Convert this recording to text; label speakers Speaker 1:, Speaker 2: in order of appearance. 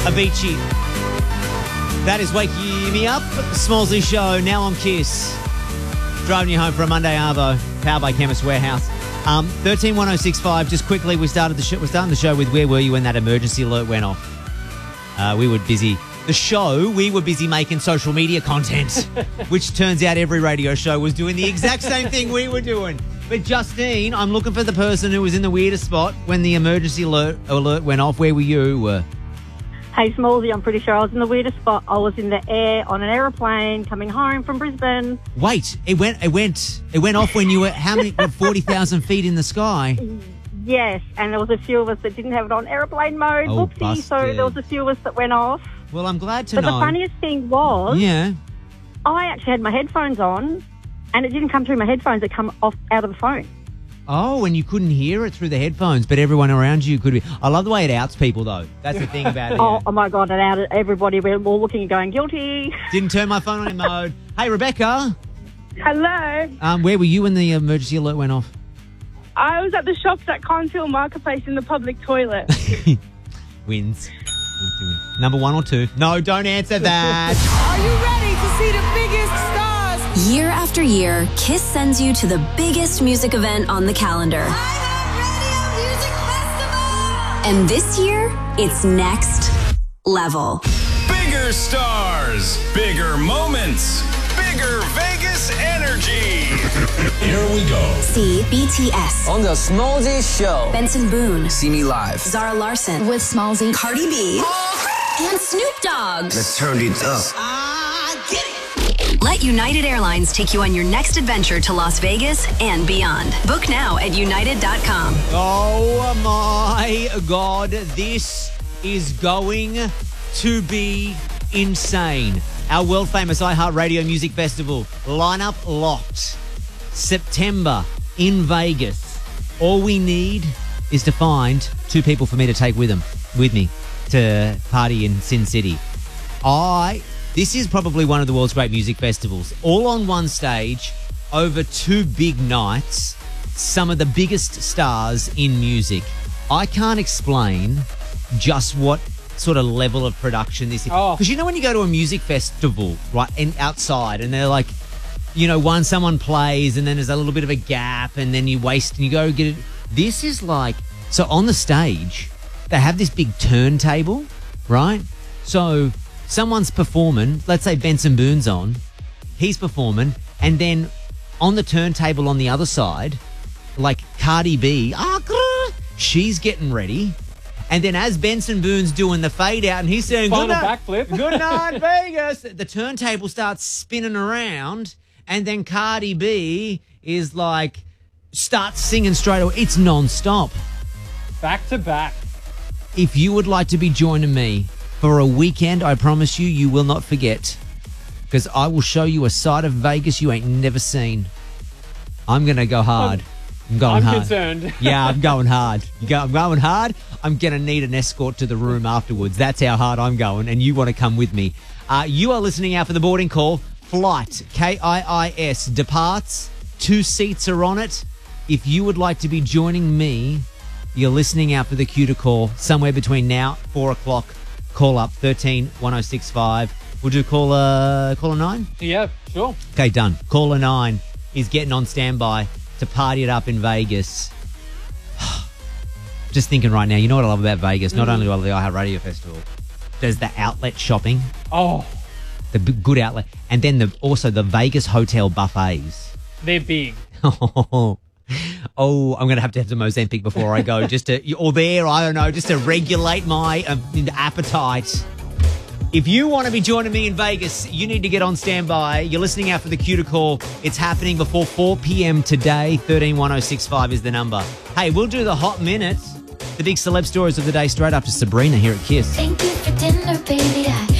Speaker 1: Avicii. That is Wake Me Up. Smallsy Show, now on Kiss. Driving you home for a Monday Arvo, powered by Chemist Warehouse. 131065. Just quickly, we're starting the show with Where Were You when that emergency alert went off? We were busy. We were busy making social media content, which turns out every radio show was doing the exact same thing we were doing. But Justine, I'm looking for the person who was in the weirdest spot when the emergency alert went off. Where were you?
Speaker 2: Hey, Smallsy, I'm pretty sure I was in the weirdest spot. I was in the air on an aeroplane coming home from Brisbane.
Speaker 1: Wait, it went off when you were 40,000 feet in the sky?
Speaker 2: Yes, and there was a few of us that didn't have it on airplane mode.
Speaker 1: Oh,
Speaker 2: Whoopsie,
Speaker 1: busted.
Speaker 2: so there was a few of us that went off.
Speaker 1: Well, I'm glad to
Speaker 2: know.
Speaker 1: But
Speaker 2: the funniest thing was, I actually had my headphones on, and it didn't come through my headphones. It come off out of the phone.
Speaker 1: Oh, and you couldn't hear it through the headphones, but everyone around you could be. I love the way it outs people, though. That's the thing about it.
Speaker 2: Oh my God, it outed everybody. We're all looking and going, guilty.
Speaker 1: Didn't turn my phone on in mode. Hey, Rebecca.
Speaker 3: Hello.
Speaker 1: Where were you when the emergency alert went off?
Speaker 3: I was at the shops at Carnfield Marketplace in the public toilet.
Speaker 1: Wins. Number 1 or 2? No, don't answer that.
Speaker 4: Are you ready to see the biggest stars?
Speaker 5: Year after year, Kiss sends you to the biggest music event on the calendar. And this year, it's next level.
Speaker 6: Bigger stars, bigger moments, bigger Vegas energy. Here we go.
Speaker 5: See BTS
Speaker 7: on the Smallsy Show.
Speaker 5: Benson Boone.
Speaker 7: See me live.
Speaker 5: Zara Larsson with Smallsy. Cardi B. And Snoop Dogg.
Speaker 7: Let's turn it up.
Speaker 5: Let United Airlines take you on your next adventure to Las Vegas and beyond. Book now at United.com.
Speaker 1: Oh my God, this is going to be insane. Our world famous iHeartRadio Music Festival lineup locked. September in Vegas. All we need is to find 2 people for me to take with me to party in Sin City. This is probably one of the world's great music festivals. All on one stage, over 2 big nights, some of the biggest stars in music. I can't explain just what sort of level of production this is. Because you know when you go to a music festival, right, and outside, and they're like, someone plays and then there's a little bit of a gap and then you waste and you go get it. This is like, so on the stage, they have this big turntable, right? So someone's performing, let's say Benson Boone's on, he's performing, and then on the turntable on the other side, like Cardi B, she's getting ready. And then as Benson Boone's doing the fade out and he's saying,
Speaker 8: final backflip.
Speaker 1: Good night, Vegas. The turntable starts spinning around and then Cardi B is like, starts singing straight away. It's non-stop.
Speaker 8: Back to back.
Speaker 1: If you would like to be joining me for a weekend, I promise you will not forget. Because I will show you a side of Vegas you ain't never seen. I'm going to go hard. I'm
Speaker 8: concerned.
Speaker 1: Yeah, I'm going hard. I'm going hard. I'm going to need an escort to the room afterwards. That's how hard I'm going, and you want to come with me. You are listening out for the boarding call. Flight, KIIS, departs. 2 seats are on it. If you would like to be joining me, you're listening out for the cue to call somewhere between now 4 o'clock. Call up 131065. We'll do caller 9?
Speaker 8: Yeah, sure.
Speaker 1: Okay, done. Caller 9 is getting on standby to party it up in Vegas. Just thinking right now, you know what I love about Vegas? Not only do I love the iHeartRadio Festival, there's the outlet shopping.
Speaker 8: Oh.
Speaker 1: The good outlet. And then also the Vegas hotel buffets.
Speaker 8: They're big.
Speaker 1: Oh, I'm going to have some Ozempic before I go, just to regulate my appetite. If you want to be joining me in Vegas, you need to get on standby. You're listening out for the cue to call. It's happening before 4 p.m. today. 131065 is the number. Hey, we'll do the hot minutes, the big celeb stories of the day straight after Sabrina here at Kiss.
Speaker 9: Thank you for dinner, baby.